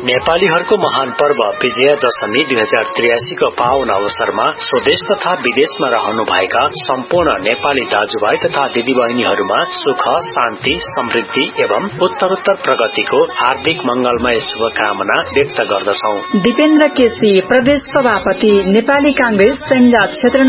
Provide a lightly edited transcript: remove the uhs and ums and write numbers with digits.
नेपालीहरूको महान पर्व विजया दशमी 2083 को पावन अवसरमा स्वदेश तथा विदेशमा रहनुभएका सम्पूर्ण नेपाली दाजुभाइ तथा दिदीबहिनीहरूमा सुख, शान्ति, समृद्धि एवं उत्तरोत्तर प्रगतिको हार्दिक मंगलमय शुभकामना व्यक्त गर्दछौ। दीपेन्द्र केसी, प्रदेश सभापति, नेपाली कांग्रेस सैन्य क्षेत्र